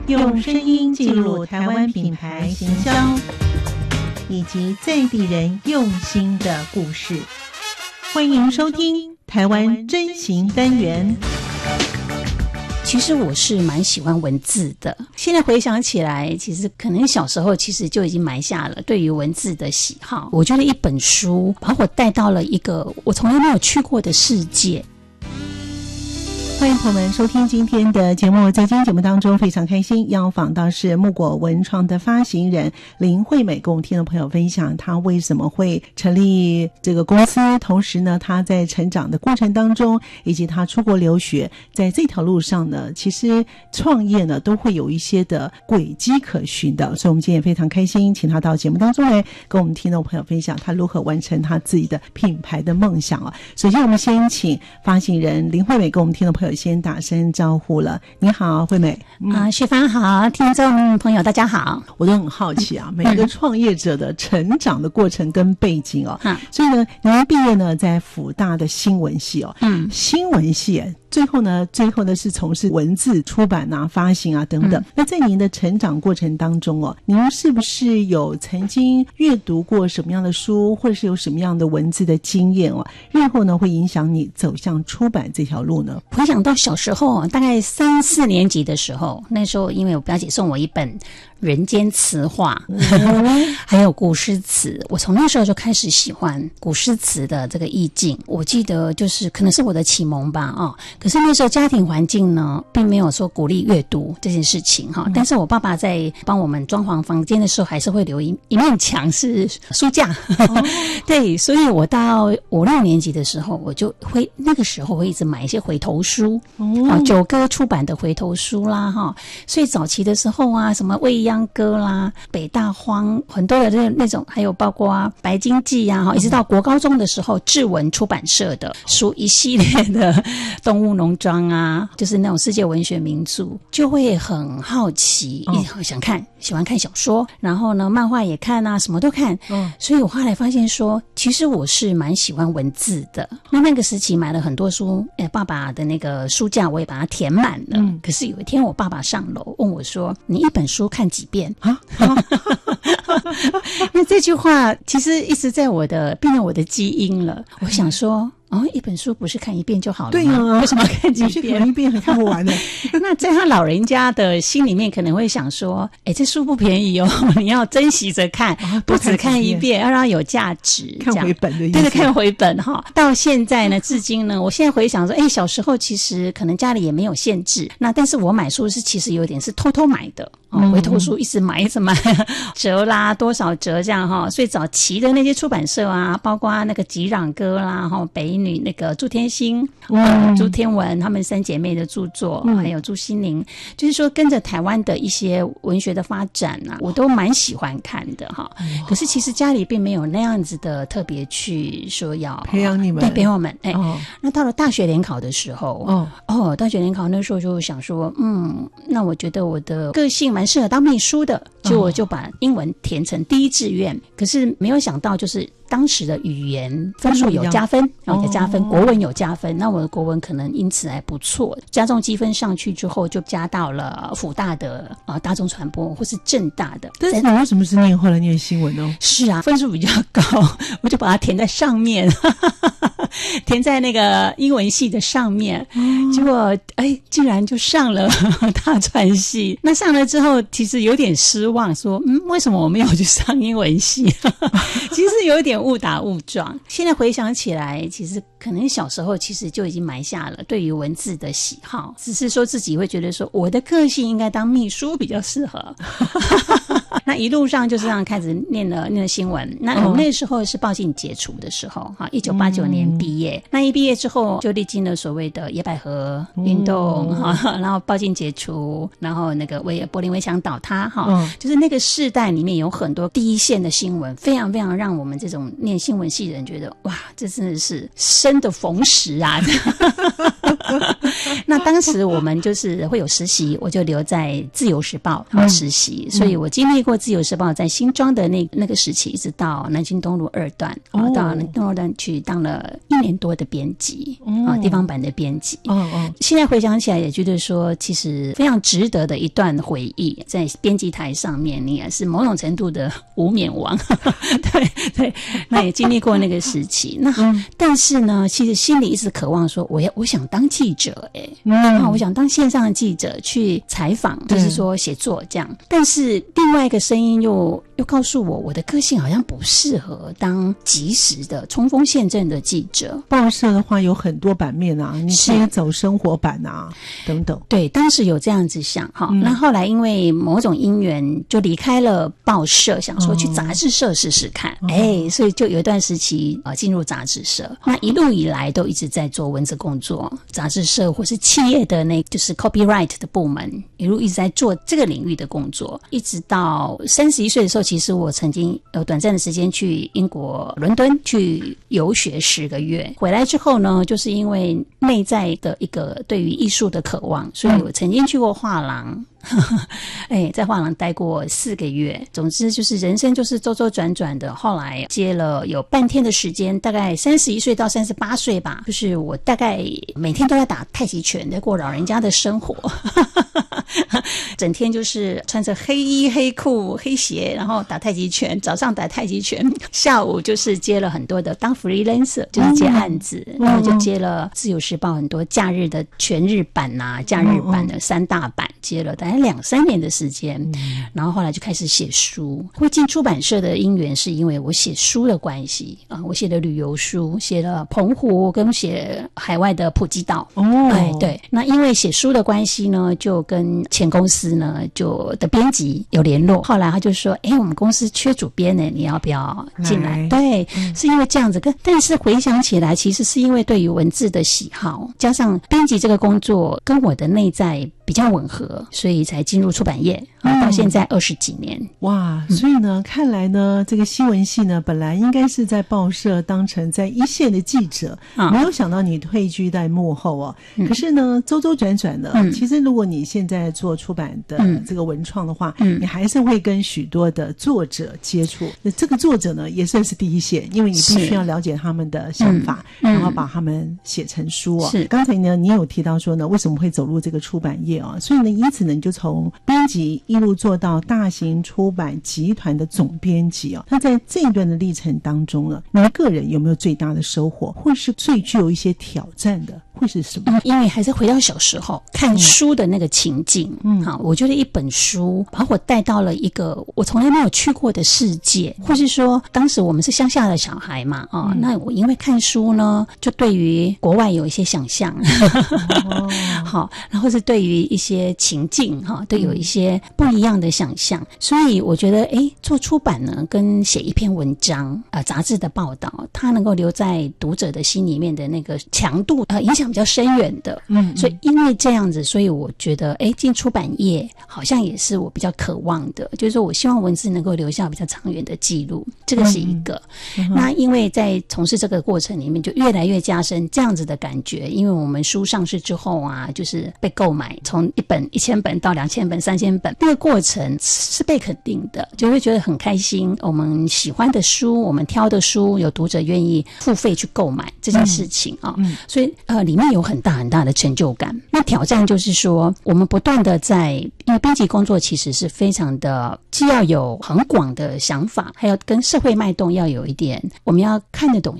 用声音记录台湾品牌行销以及在地人用心的故事。欢迎收听台湾真行单元。 其实我是蛮喜欢文字的，现在回想起来，其实可能小时候其实就已经埋下了对于文字的喜好。我觉得一本书把我带到了一个我从来没有去过的世界。 欢迎朋友们收听今天的节目。在今天节目当中非常开心要访到是木果文创的发行人林惠美，跟我们听众朋友分享她为什么会成立这个公司，同时呢她在成长的过程当中以及她出国留学，在这条路上呢其实创业呢都会有一些的轨迹可循的，所以我们今天也非常开心请她到节目当中来跟我们听众朋友分享她如何完成她自己的品牌的梦想啊。首先我们先请发行人林惠美跟我们听众朋友先打声招呼了。你好，惠美。 雪芳好，听众朋友大家好。 我都很好奇啊，每一个创业者的成长的过程跟背景哦。所以呢，您毕业呢在辅大的新闻系哦。新闻系最后呢是从事文字出版啊、发行啊等等。那在您的成长过程当中哦，您是不是有曾经阅读过什么样的书，或者是有什么样的文字的经验哦，日后呢会影响你走向出版这条路呢？ 回想到小时候，大概3、4年级的时候，那时候因为我表姐送我一本人间词话还有古诗词，我从那时候就开始喜欢古诗词的这个意境。我记得就是可能是我的启蒙吧可是那时候家庭环境呢并没有说鼓励阅读这件事情但是我爸爸在帮我们装潢房间的时候还是会留一面墙是书架对，所以我到5、6年级的时候，我就会那个时候会一直买一些回头书九歌出版的回头书啦所以早期的时候啊，什么未央歌啦、北大荒，很多的那种，还有包括白鲸记啊一直到国高中的时候，志文出版社的书一系列的动物农庄啊，就是那种世界文学名著，就会很好奇想看，喜欢看小说，然后呢漫画也看啊，什么都看所以我后来发现说其实我是蛮喜欢文字的。那个时期买了很多书爸爸的那个书架我也把它填满了可是有一天我爸爸上楼问我说，你一本书看几遍那这句话其实一直在变成我的基因了。我想说一本书不是看一遍就好了吗？ 对啊， 为什么要看几遍？ 看一遍还看不完呢那在他老人家的心里面可能会想说，这书不便宜你要珍惜着看不只看一遍，要让它有价值， 看回本的意思。 对，看回本到现在呢，至今呢，我现在回想说小时候其实可能家里也没有限制，那但是我买书是其实有点是偷偷买的回头书一直买折啦，多少折这样所以早期的那些出版社啊，包括那个吉壤歌啦北女那个朱天心朱天文他们3姐妹的著作还有朱心凌，就是说跟着台湾的一些文学的发展啊，我都蛮喜欢看的可是其实家里并没有那样子的特别去说要培养你们， 对，培养我们那到了大学联考的时候大学联考那时候就想说那我觉得我的个性蛮适合当秘书的，就我就把英文填成第一志愿可是没有想到就是当时的语言分数有加分有加分，国文有加分，那我的国文可能因此还不错，加重积分上去之后就加到了辅大的大众传播或是政大的。 但是你为什么是后来念新闻呢？ 是啊，分数比较高我就把它填在上面填在那个英文系的上面结果竟然就上了大传系。那上了之后其实有点失望，说为什么我没有去上英文系其实有点误打误撞。现在回想起来，其实可能小时候其实就已经埋下了对于文字的喜好，只是说自己会觉得说我的个性应该当秘书比较适合那一路上就这样开始念了新闻。那我们那时候是报禁解除的时候1989年毕业那一毕业之后就历经了所谓的野百合运动然后报禁解除，然后那个柏林围墙倒塌就是那个世代里面有很多第一线的新闻，非常非常让我们这种念新闻系的人觉得哇，这真的是生的逢时啊那当时我们就是会有实习，我就留在自由时报实习所以我经历过《自由时报》在新庄的那个时期，一直到南京东路2段，到南京东路2段去当了1年多的编辑，地方版的编辑。现在回想起来也觉得说，其实非常值得的一段回忆。在编辑台上面，你也是某种程度的无冕王，对对，那也经历过那个时期。那但是呢，其实心里一直渴望说，我想当记者，我想当线上的记者去采访，就是说写作这样。但是另外一个声音又告诉我，我的个性好像不适合当即时的冲锋陷阵的记者。 报社的话有很多版面啊，你可以走生活版啊等等。 对，当时有这样子想哈，那后来因为某种因缘就离开了报社，想说去杂志社试试看，所以就有一段时期进入杂志社。那一路以来都一直在做文字工作，杂志社或是企业的就是 copyright 的部门，一路一直在做这个领域的工作，一直到31岁的时候，其实我曾经有短暂的时间去英国伦敦去游学10个月，回来之后呢，就是因为内在的一个对于艺术的渴望，所以我曾经去过画廊。在画廊待过4个月。总之就是人生就是周周转转的，后来接了有半天的时间，大概31岁到38岁吧，就是我大概每天都在打太极拳，在过老人家的生活整天就是穿着黑衣黑裤黑鞋，然后打太极拳，早上打太极拳，下午就是接了很多的当 freelancer， 就是接案子，然后就接了自由时报很多假日的全日版啊，假日版的3大版，接了大概2-3年的时间，然后后来就开始写书。会进出版社的因缘是因为我写书的关系我写了旅游书，写了澎湖跟写海外的普吉岛。对，那因为写书的关系呢，就跟前公司呢就的编辑有联络，后来他就说我们公司缺主编呢，你要不要进来？对，是因为这样子。但是回想起来，其实是因为对于文字的喜好，加上编辑这个工作跟我的内在比较吻合，所以才进入出版业到现在20几年。 哇，所以呢看来呢这个新闻系呢本来应该是在报社当成在一线的记者，没有想到你退居在幕后可是呢周周转转的其实如果你现在做出版的这个文创的话你还是会跟许多的作者接触，这个作者呢也算是第一线，因为你必须要了解他们的想法然后把他们写成书刚才呢你有提到说呢为什么会走入这个出版业所以呢因此呢你就从编辑一路做到大型出版集团的总编辑那在这一段的历程当中呢，你个人有没有最大的收获，或是最具有一些挑战的会是什么？ 因为还是回到小时候看书的那个情境我觉得一本书把我带到了一个我从来没有去过的世界，或是说当时我们是乡下的小孩嘛那我因为看书呢就对于国外有一些想象好，然后是对于一些情境都有一些不一样的想象，所以我觉得做出版呢跟写一篇文章杂志的报道，它能够留在读者的心里面的那个强度影响比较深远的所以因为这样子，所以我觉得进出版业好像也是我比较渴望的，就是说我希望文字能够留下比较长远的记录，这个是一个那因为在从事这个过程里面就越来越加深这样子的感觉，因为我们书上市之后就是被购买，从1本1000本到2000本3000本，那个过程是被肯定的，就会觉得很开心，我们喜欢的书，我们挑的书，有读者愿意付费去购买这件事情所以里面有很大很大的成就感。那挑战就是说我们不断的因为编辑工作其实是非常的既要有很广的想法，还有跟社会脉动要有一点，我们要看得懂